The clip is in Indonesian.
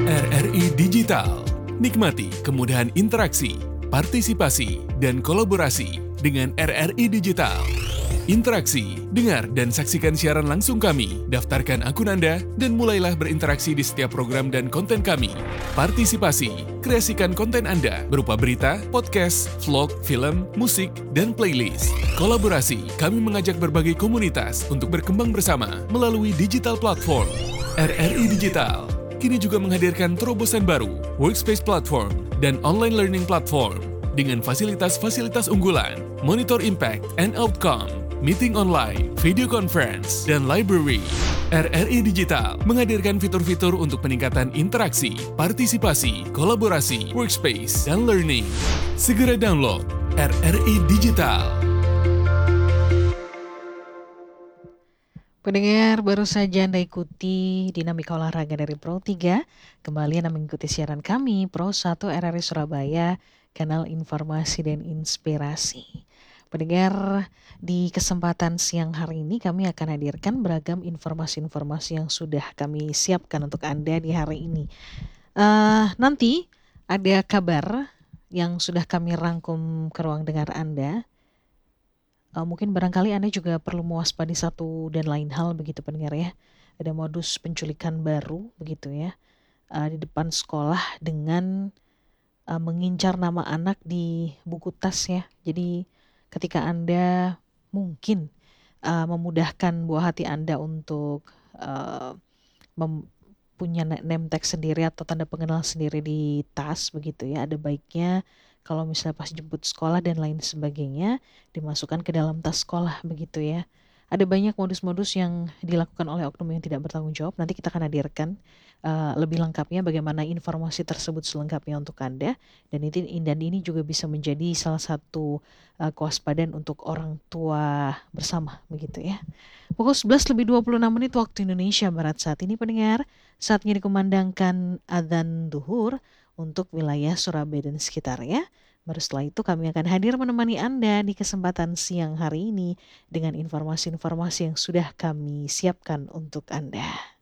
RRI Digital. Nikmati kemudahan interaksi, partisipasi, dan kolaborasi dengan RRI Digital. Interaksi, dengar dan saksikan siaran langsung kami, daftarkan akun Anda, dan mulailah berinteraksi di setiap program dan konten kami. Partisipasi, kreasikan konten Anda berupa berita, podcast, vlog, film, musik, dan playlist. Kolaborasi, kami mengajak berbagai komunitas untuk berkembang bersama melalui digital platform. RRI Digital kini juga menghadirkan terobosan baru, workspace platform, dan online learning platform dengan fasilitas-fasilitas unggulan, monitor impact and outcome, meeting online, video conference, dan library. RRI Digital menghadirkan fitur-fitur untuk peningkatan interaksi, partisipasi, kolaborasi, workspace, dan learning. Segera download RRI Digital. Pendengar, baru saja Anda ikuti Dinamika Olahraga dari Pro 3. Kembali Anda mengikuti siaran kami, Pro 1 RRI Surabaya, kanal informasi dan inspirasi. Pendengar, di kesempatan siang hari ini kami akan hadirkan beragam informasi-informasi yang sudah kami siapkan untuk Anda di hari ini. Nanti ada kabar yang sudah kami rangkum ke ruang dengar Anda. Mungkin barangkali Anda juga perlu mewaspadai satu dan lain hal begitu pendengar ya. Ada modus penculikan baru begitu ya, di depan sekolah dengan mengincar nama anak di buku tas ya. Jadi ketika Anda mungkin memudahkan buah hati Anda untuk punya name tag sendiri atau tanda pengenal sendiri di tas begitu ya, ada baiknya kalau misalnya pas jemput sekolah dan lain sebagainya dimasukkan ke dalam tas sekolah begitu ya. Ada banyak modus-modus yang dilakukan oleh oknum yang tidak bertanggung jawab. Nanti kita akan hadirkan lebih lengkapnya bagaimana informasi tersebut selengkapnya untuk Anda, dan ini juga bisa menjadi salah satu kewaspadaan untuk orang tua bersama begitu ya. Pukul 11:26 waktu Indonesia Barat saat ini pendengar, saatnya dikumandangkan adzan duhur untuk wilayah Surabaya dan sekitarnya. Baru setelah itu kami akan hadir menemani Anda di kesempatan siang hari ini dengan informasi-informasi yang sudah kami siapkan untuk Anda.